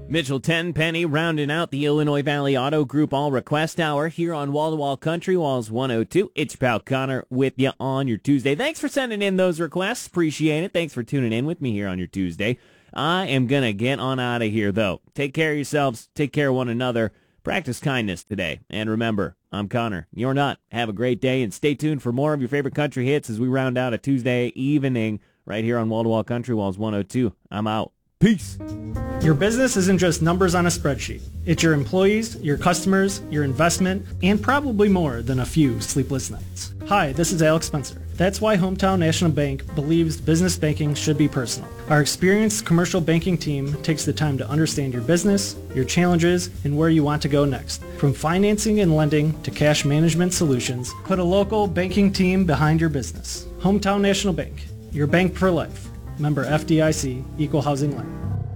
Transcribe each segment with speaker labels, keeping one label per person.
Speaker 1: Mitchell Tenpenny rounding out the Illinois Valley Auto Group All Request Hour here on Wall to Wall Country Walls 102. It's your pal Connor with you on your Tuesday. Thanks for sending in those requests. Appreciate it. Thanks for tuning in with me here on your Tuesday. I am going to get on out of here, though. Take care of yourselves. Take care of one another. Practice kindness today. And remember, I'm Connor. You're not. Have a great day, and stay tuned for more of your favorite country hits as we round out a Tuesday evening right here on Wall to Wall Country Walls 102. I'm out. Peace.
Speaker 2: Your business isn't just numbers on a spreadsheet. It's your employees, your customers, your investment, and probably more than a few sleepless nights. Hi, this is Alex Spencer. That's why Hometown National Bank believes business banking should be personal. Our experienced commercial banking team takes the time to understand your business, your challenges, and where you want to go next. From financing and lending to cash management solutions, put a local banking team behind your business. Hometown National Bank, your bank for life. Member FDIC, Equal Housing Lender.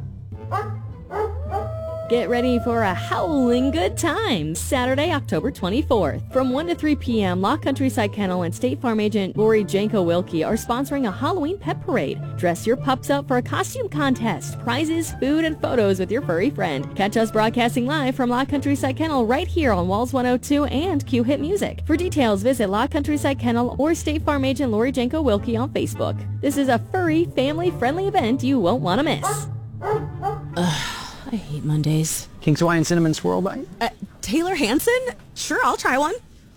Speaker 3: Get ready for a howling good time Saturday, October 24th. From 1 to 3 p.m., Law Countryside Kennel and State Farm agent Lori Janko-Wilkie are sponsoring a Halloween pet parade. Dress your pups up for a costume contest, prizes, food, and photos with your furry friend. Catch us broadcasting live from Law Countryside Kennel right here on Walls 102 and Q Hit Music. For details, visit Law Countryside Kennel or State Farm agent Lori Janko-Wilkie on Facebook. This is a furry, family-friendly event you won't want to miss.
Speaker 4: I hate Mondays.
Speaker 5: King's Hawaiian Cinnamon Swirl Bite?
Speaker 4: Taylor Hanson? Sure, I'll try one.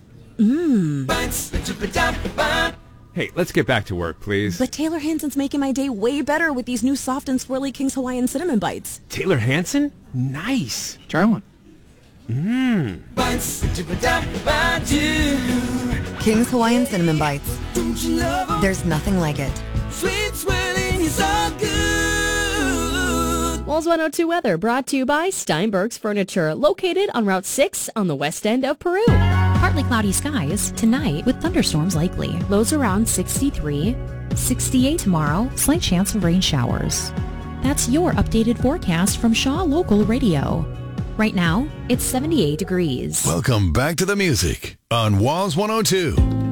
Speaker 6: Hey, let's get back to work, please.
Speaker 4: But Taylor Hanson's making my day way better with these new soft and swirly King's Hawaiian Cinnamon Bites.
Speaker 6: Taylor Hanson? Nice.
Speaker 5: Try one.
Speaker 7: King's Hawaiian Cinnamon Bites. There's nothing like it.
Speaker 8: Sweet swirling is all good.
Speaker 3: Walls 102 weather brought to you by Steinberg's Furniture, located on Route 6 on the west end of Peru.
Speaker 9: Partly cloudy skies tonight with thunderstorms likely. Lows around 63, 68 tomorrow, slight chance of rain showers. That's your updated forecast from Shaw Local Radio. Right now, it's 78 degrees.
Speaker 10: Welcome back to the music on Walls 102.